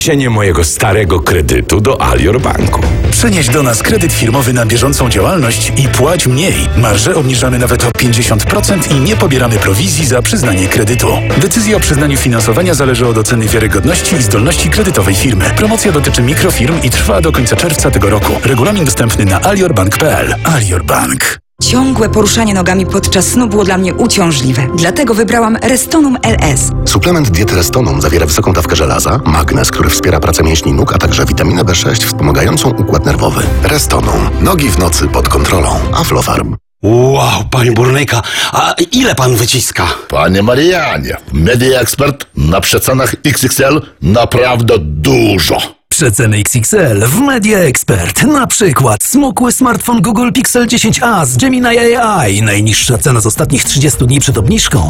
Przeniesienie mojego starego kredytu do Alior Banku. Przenieś do nas kredyt firmowy na bieżącą działalność i płać mniej. Marże obniżamy nawet o 50% i nie pobieramy prowizji za przyznanie kredytu. Decyzja o przyznaniu finansowania zależy od oceny wiarygodności i zdolności kredytowej firmy. Promocja dotyczy mikrofirm i trwa do końca czerwca tego roku. Regulamin dostępny na aliorbank.pl. Alior Bank. Ciągłe poruszanie nogami podczas snu było dla mnie uciążliwe. Dlatego wybrałam Restonum LS. Suplement diety Restonum zawiera wysoką dawkę żelaza, magnez, który wspiera pracę mięśni nóg, a także witaminę B6 wspomagającą układ nerwowy. Restonum. Nogi w nocy pod kontrolą. Aflofarm. Wow, panie burnyka, a ile pan wyciska? Panie Marianie, Media Expert na przecenach XXL naprawdę dużo. Przeceny XXL w Media Expert. Na przykład smukły smartfon Google Pixel 10a z Gemini AI. Najniższa cena z ostatnich 30 dni przed obniżką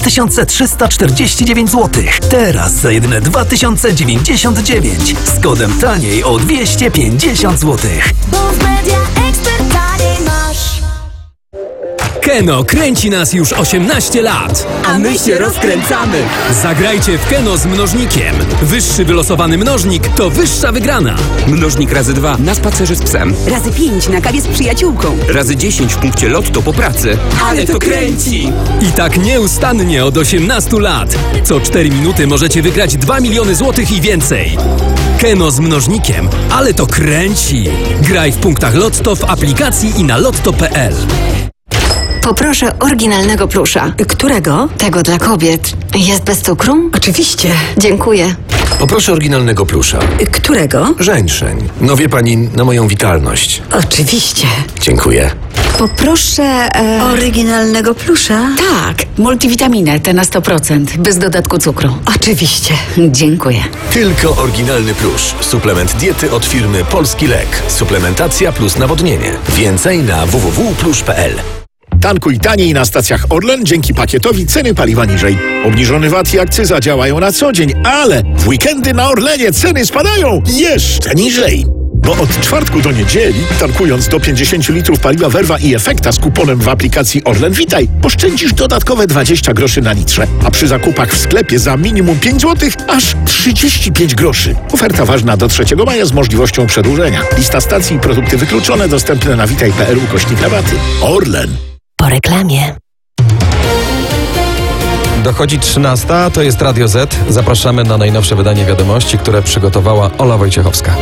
2349 zł. Teraz za jedyne 2099 z kodem taniej o 250 zł. Bo w Media Expert taniej masz. Keno kręci nas już 18 lat. A my się rozkręcamy. Zagrajcie w Keno z mnożnikiem. Wyższy wylosowany mnożnik to wyższa wygrana. Mnożnik razy 2 na spacerze z psem. Razy 5 na kawie z przyjaciółką. Razy 10 w punkcie lotto po pracy. Ale to kręci! I tak nieustannie od 18 lat. Co 4 minuty możecie wygrać 2 miliony złotych i więcej. Keno z mnożnikiem, ale to kręci. Graj w punktach Lotto w aplikacji i na lotto.pl. Poproszę oryginalnego plusza. Którego? Tego dla kobiet. Jest bez cukru? Oczywiście. Dziękuję. Poproszę oryginalnego plusza. Którego? Żeńszeń. No wie pani, na moją witalność. Oczywiście. Dziękuję. Poproszę Oryginalnego plusza? Tak, multivitaminę, tę na 100%, bez dodatku cukru. Oczywiście. Dziękuję. Tylko oryginalny plusz. Suplement diety od firmy Polski Lek. Suplementacja plus nawodnienie. Więcej na www.plusz.pl. Tankuj taniej na stacjach Orlen dzięki pakietowi ceny paliwa niżej. Obniżony VAT i akcyza działają na co dzień, ale w weekendy na Orlenie ceny spadają jeszcze niżej. Bo od czwartku do niedzieli, tankując do 50 litrów paliwa Verva i Efekta z kuponem w aplikacji Orlen Witaj, oszczędzisz dodatkowe 20 groszy na litrze, a przy zakupach w sklepie za minimum 5 zł aż 35 groszy. Oferta ważna do 3 maja z możliwością przedłużenia. Lista stacji i produkty wykluczone dostępne na witaj.pl/rabaty. Orlen. Po reklamie. Dochodzi 13, to jest Radio Z. Zapraszamy na najnowsze wydanie wiadomości, które przygotowała Ola Wojciechowska.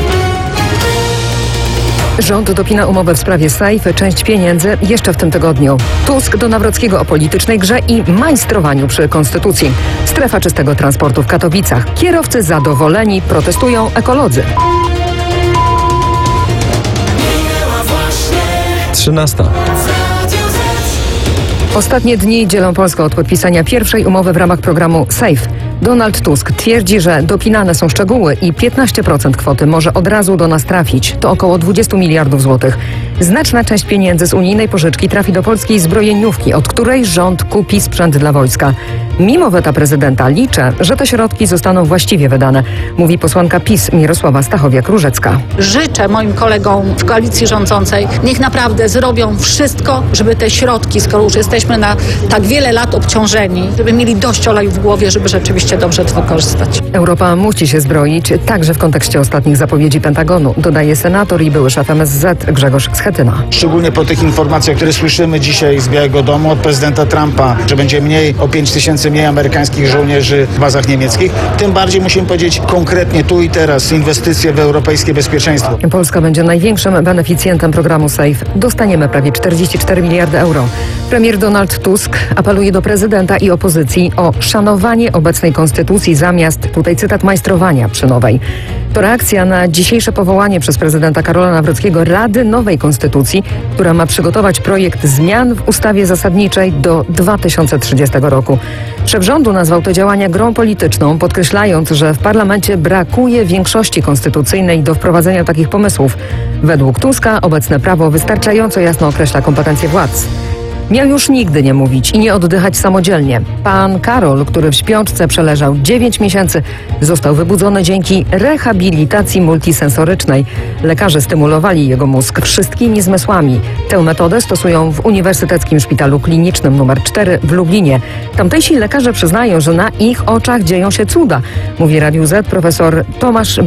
Rząd dopina umowę w sprawie SAFE, część pieniędzy jeszcze w tym tygodniu. Tusk do Nawrockiego o politycznej grze i majstrowaniu przy konstytucji. Strefa czystego transportu w Katowicach. Kierowcy zadowoleni, protestują ekolodzy. 13. Ostatnie dni dzielą Polskę od podpisania pierwszej umowy w ramach programu SAFE. Donald Tusk twierdzi, że dopinane są szczegóły i 15% kwoty może od razu do nas trafić. To około 20 miliardów złotych. Znaczna część pieniędzy z unijnej pożyczki trafi do polskiej zbrojeniówki, od której rząd kupi sprzęt dla wojska. Mimo weta prezydenta liczę, że te środki zostaną właściwie wydane, mówi posłanka PiS Mirosława Stachowiak-Różecka. Życzę moim kolegom w koalicji rządzącej, niech naprawdę zrobią wszystko, żeby te środki, skoro już jesteśmy na tak wiele lat obciążeni, żeby mieli dość oleju w głowie, żeby rzeczywiście dobrze to wykorzystać. Europa musi się zbroić, także w kontekście ostatnich zapowiedzi Pentagonu, dodaje senator i były szef MSZ Grzegorz Schetyna. Szczególnie po tych informacjach, które słyszymy dzisiaj z Białego Domu od prezydenta Trumpa, że będzie o 5 tysięcy mniej amerykańskich żołnierzy w bazach niemieckich, tym bardziej musimy powiedzieć konkretnie tu i teraz inwestycje w europejskie bezpieczeństwo. Polska będzie największym beneficjentem programu SAFE. Dostaniemy prawie 44 miliardy euro. Premier Donald Tusk apeluje do prezydenta i opozycji o szanowanie obecnej konstytucji zamiast, tutaj cytat, majstrowania przy nowej. To reakcja na dzisiejsze powołanie przez prezydenta Karola Nawrockiego Rady Nowej Konstytucji, która ma przygotować projekt zmian w ustawie zasadniczej do 2030 roku. Szef rządu nazwał te działania grą polityczną, podkreślając, że w parlamencie brakuje większości konstytucyjnej do wprowadzenia takich pomysłów. Według Tuska obecne prawo wystarczająco jasno określa kompetencje władz. Miał już nigdy nie mówić i nie oddychać samodzielnie. Pan Karol, który w śpiączce przeleżał 9 miesięcy, został wybudzony dzięki rehabilitacji multisensorycznej. Lekarze stymulowali jego mózg wszystkimi zmysłami. Tę metodę stosują w Uniwersyteckim Szpitalu Klinicznym nr 4 w Lublinie. Tamtejsi lekarze przyznają, że na ich oczach dzieją się cuda, mówi Radiu Z profesor Tomasz